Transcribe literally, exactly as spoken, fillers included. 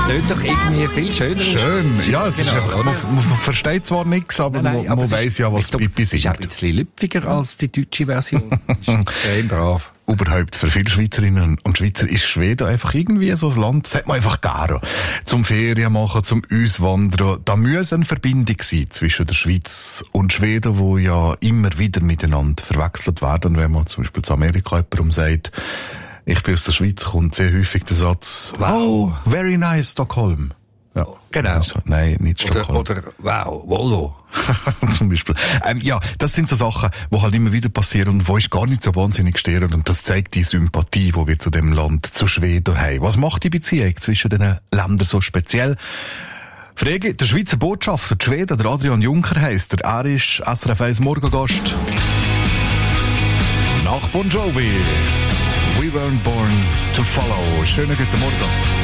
tönt doch irgendwie viel schöner. Schön, ja, es genau, ist einfach, man, man versteht zwar nichts, aber nein, nein, man, man weiss ja, was Pippi singt. Es ist singt. ein bisschen lüpfiger als die deutsche Version. Extrem brav. Überhaupt für viele Schweizerinnen und Schweizer ist Schweden einfach irgendwie so ein Land, das hat man einfach gerne. Zum Ferien machen, zum Auswandern. Da muss eine Verbindung sein zwischen der Schweiz und Schweden, wo ja immer wieder miteinander verwechselt werden. Wenn man zum Beispiel zu Amerika jemandem sagt, ich bin aus der Schweiz, kommt sehr häufig der Satz, wow, oh, very nice, Stockholm. Ja, genau. Also, nein, nicht Stockholm. Oder, oder wow, Volvo. Zum Beispiel. Ähm, ja, das sind so Sachen, die halt immer wieder passieren und wo ist gar nicht so wahnsinnig störend. Und das zeigt die Sympathie, die wir zu dem Land, zu Schweden haben. Was macht die Beziehung zwischen den Ländern so speziell? Frage, der Schweizer Botschafter, der Schweden, der Adrian Juncker heisst er. Er ist S R F eins Morgengast. Nach Bon Jovi. We weren't born to follow. Schönen guten Morgen.